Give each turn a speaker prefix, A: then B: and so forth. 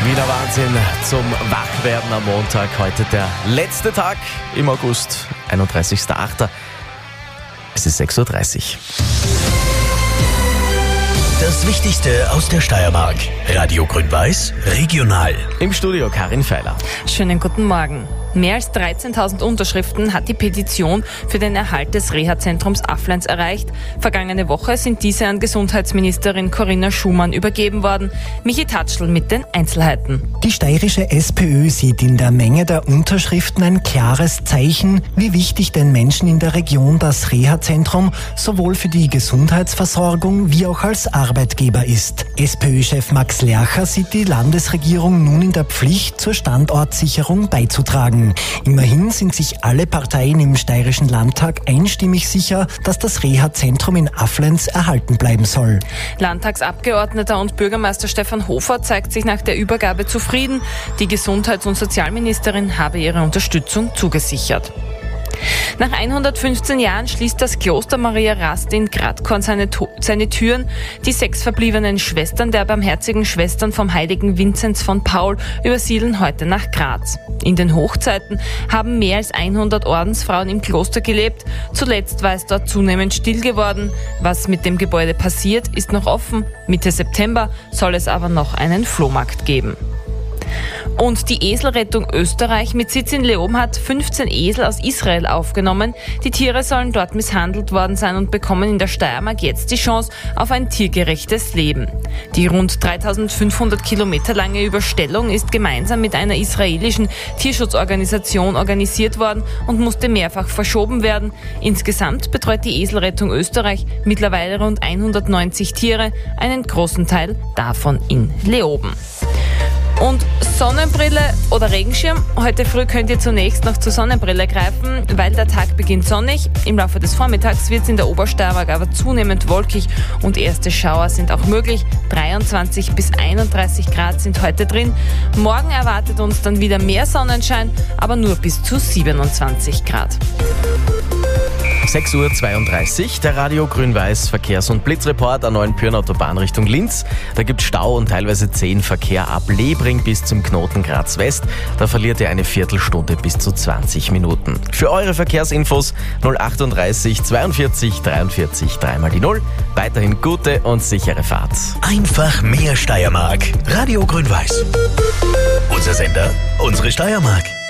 A: Wieder Wahnsinn zum Wachwerden am Montag. Heute der letzte Tag im August, 31.08. Es ist 6.30 Uhr.
B: Das Wichtigste aus der Steiermark. Radio Grün-Weiß, regional.
A: Im Studio Karin Feiler.
C: Schönen guten Morgen. Mehr als 13.000 Unterschriften hat die Petition für den Erhalt des Reha-Zentrums Aflenz erreicht. Vergangene Woche sind diese an Gesundheitsministerin Corinna Schumann übergeben worden. Michi Tatschl mit den Einzelheiten.
D: Die steirische SPÖ sieht in der Menge der Unterschriften ein klares Zeichen, wie wichtig den Menschen in der Region das Reha-Zentrum sowohl für die Gesundheitsversorgung wie auch als Arbeitgeber ist. SPÖ-Chef Max Lercher sieht die Landesregierung nun in der Pflicht, zur Standortsicherung beizutragen. Immerhin sind sich alle Parteien im steirischen Landtag einstimmig sicher, dass das Reha-Zentrum in Aflenz erhalten bleiben soll.
C: Landtagsabgeordneter und Bürgermeister Stefan Hofer zeigt sich nach der Übergabe zufrieden. Die Gesundheits- und Sozialministerin habe ihre Unterstützung zugesichert. Nach 115 Jahren schließt das Kloster Maria Rast in Gradkorn seine Türen. Die 6 verbliebenen Schwestern der Barmherzigen Schwestern vom heiligen Vinzenz von Paul übersiedeln heute nach Graz. In den Hochzeiten haben mehr als 100 Ordensfrauen im Kloster gelebt. Zuletzt war es dort zunehmend still geworden. Was mit dem Gebäude passiert, ist noch offen. Mitte September soll es aber noch einen Flohmarkt geben. Und die Eselrettung Österreich mit Sitz in Leoben hat 15 Esel aus Israel aufgenommen. Die Tiere sollen dort misshandelt worden sein und bekommen in der Steiermark jetzt die Chance auf ein tiergerechtes Leben. Die rund 3.500 Kilometer lange Überstellung ist gemeinsam mit einer israelischen Tierschutzorganisation organisiert worden und musste mehrfach verschoben werden. Insgesamt betreut die Eselrettung Österreich mittlerweile rund 190 Tiere, einen großen Teil davon in Leoben. Und Sonnenbrille oder Regenschirm? Heute früh könnt ihr zunächst noch zur Sonnenbrille greifen, weil der Tag beginnt sonnig. Im Laufe des Vormittags wird es in der Obersteiermark aber zunehmend wolkig und erste Schauer sind auch möglich. 23 bis 31 Grad sind heute drin. Morgen erwartet uns dann wieder mehr Sonnenschein, aber nur bis zu 27 Grad.
A: 6.32 Uhr, der Radio Grün-Weiß Verkehrs- und Blitzreport an Neuenpürn Autobahn Richtung Linz. Da gibt es Stau und teilweise 10 Verkehr ab Lebring bis zum Knoten Graz West. Da verliert ihr eine Viertelstunde bis zu 20 Minuten. Für eure Verkehrsinfos 038 42 43 3 die 0. Weiterhin gute und sichere Fahrt.
B: Einfach mehr Steiermark. Radio Grün-Weiß. Unser Sender, unsere Steiermark.